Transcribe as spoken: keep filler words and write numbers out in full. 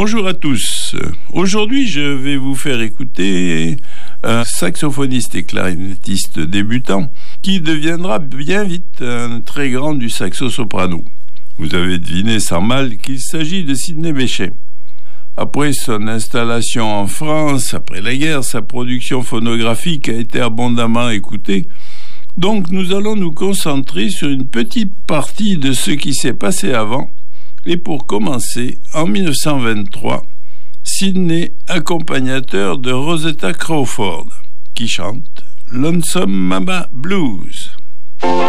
Bonjour à tous. Aujourd'hui, je vais vous faire écouter un saxophoniste et clarinettiste débutant qui deviendra bien vite un très grand du saxo-soprano. Vous avez deviné sans mal qu'il s'agit de Sidney Bechet. Après son installation en France, après la guerre, sa production phonographique a été abondamment écoutée. Donc nous allons nous concentrer sur une petite partie de ce qui s'est passé avant. Et pour commencer, en dix-neuf cent vingt-trois, Sidney, accompagnateur de Rosetta Crawford, qui chante Lonesome Mama Blues.